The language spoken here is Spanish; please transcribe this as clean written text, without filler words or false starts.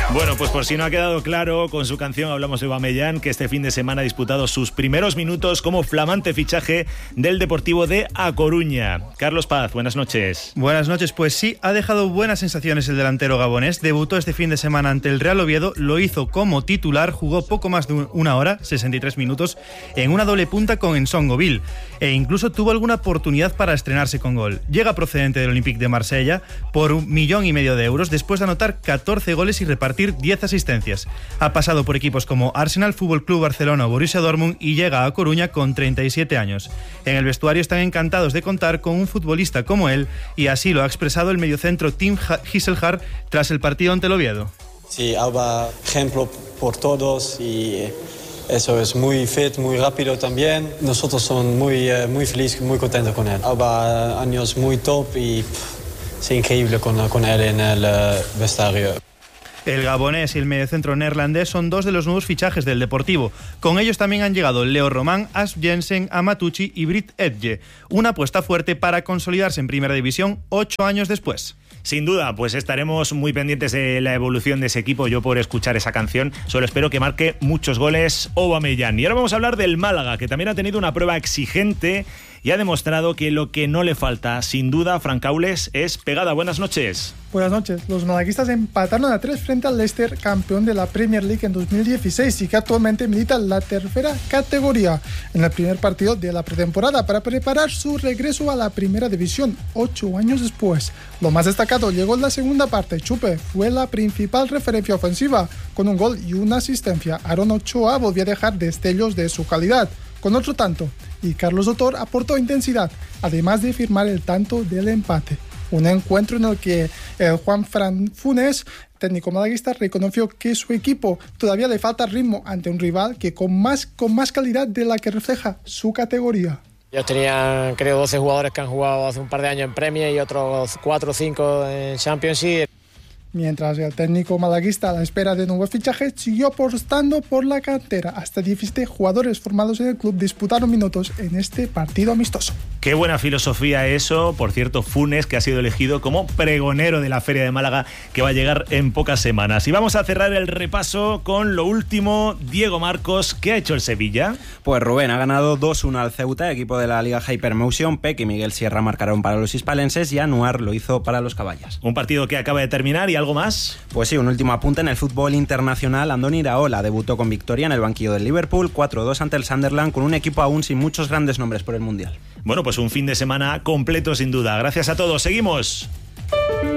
Bueno, pues por si no ha quedado claro, con su canción hablamos de Aubameyang, que este fin de semana ha disputado sus primeros minutos como flamante fichaje del Deportivo de A Coruña. Carlos Paz, buenas noches. Buenas noches, pues sí, ha dejado buenas sensaciones el delantero gabonés. Debutó este fin de semana ante el Real Oviedo, lo hizo como titular, jugó poco más de una hora, 63 minutos, en una doble punta con Ensongoville, e incluso tuvo alguna oportunidad para estrenarse con gol. Llega procedente del Olympique de Marsella por 1,5 millones de euros, después de anotar 14 goles y repartir 10 asistencias. Ha pasado por equipos como Arsenal, Fútbol Club Barcelona o Borussia Dortmund y llega a Coruña con 37 años. En el vestuario están encantados de contar con un futbolista como él, y así lo ha expresado el mediocentro Tim Gisselhard tras el partido ante el Oviedo. Sí, Alba, ejemplo por todos, y eso es muy fit, muy rápido también. Nosotros somos muy felices, muy contentos con él. Alba, años muy top y es increíble con él en el vestuario. El gabonés y el mediocentro neerlandés son dos de los nuevos fichajes del Deportivo. Con ellos también han llegado Leo Román, As Jensen, Amatucci y Britt Edge. Una apuesta fuerte para consolidarse en Primera División 8 años después. Sin duda, pues estaremos muy pendientes de la evolución de ese equipo. Yo por escuchar esa canción solo espero que marque muchos goles Aubameyang. Y ahora vamos a hablar del Málaga, que también ha tenido una prueba exigente y ha demostrado que lo que no le falta, sin duda, Fran Caules, es pegada. Buenas noches. Buenas noches. Los malaguistas empataron a 3 frente al Leicester, campeón de la Premier League en 2016 y que actualmente milita en la tercera categoría, en el primer partido de la pretemporada para preparar su regreso a la Primera División 8 años después. Lo más destacado llegó en la segunda parte. Chupe fue la principal referencia ofensiva, con un gol y una asistencia. Aaron Ochoa volvió a dejar destellos de su calidad, con otro tanto, y Carlos Otor aportó intensidad, además de firmar el tanto del empate. Un encuentro en el que Juan Fran Funes, técnico malaguista, reconoció que su equipo todavía le falta ritmo ante un rival que con más calidad de la que refleja su categoría. Ellos tenían, creo, 12 jugadores que han jugado hace un par de años en Premier y otros 4 o 5 en Championship. Mientras el técnico malaguista, a la espera de nuevos fichajes, siguió apostando por la cantera. Hasta 17 jugadores formados en el club disputaron minutos en este partido amistoso. Qué buena filosofía eso. Por cierto, Funes, que ha sido elegido como pregonero de la Feria de Málaga, que va a llegar en pocas semanas. Y vamos a cerrar el repaso con lo último. Diego Marcos, ¿qué ha hecho el Sevilla? Pues Rubén ha ganado 2-1 al Ceuta, equipo de la Liga Hypermotion. Peck y Miguel Sierra marcaron para los hispalenses y Anuar lo hizo para los caballas. Un partido que acaba de terminar. ¿Y algo más? Pues sí, un último apunte en el fútbol internacional. Andoni Iraola debutó con victoria en el banquillo del Liverpool, 4-2 ante el Sunderland, con un equipo aún sin muchos grandes nombres por el Mundial. Bueno, pues un fin de semana completo sin duda. Gracias a todos. Seguimos.